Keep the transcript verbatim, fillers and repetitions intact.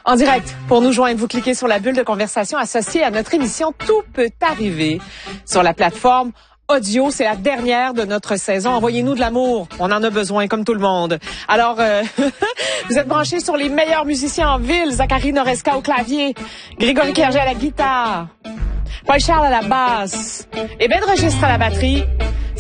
En direct, pour nous joindre, vous cliquez sur la bulle de conversation associée à notre émission Tout peut arriver sur la plateforme audio. C'est la dernière de notre saison. Envoyez-nous de l'amour. On en a besoin, comme tout le monde. Alors, euh, vous êtes branchés sur les meilleurs musiciens en ville. Zachary Noresca au clavier, Grégory Clerget à la guitare, Paul Charles à la basse et Ben de Registre à la batterie.